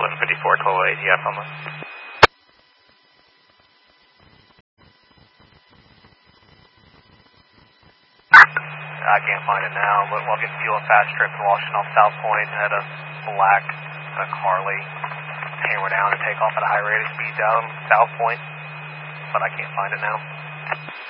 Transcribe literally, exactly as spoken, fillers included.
eleven fifty-four, twelve oh eight, yeah, from us. I can't find it now, but while getting fuel and fast trip and washing off South Point, had a black a Carly hammer down and take off at a high rate of speed down South Point, but I can't find it now.